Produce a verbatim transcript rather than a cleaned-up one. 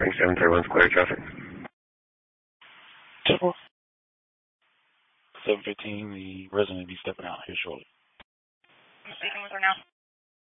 Ring seven three one, clear traffic. Temple. seven fifteen, the resident will be stepping out here shortly. Speaking with her now.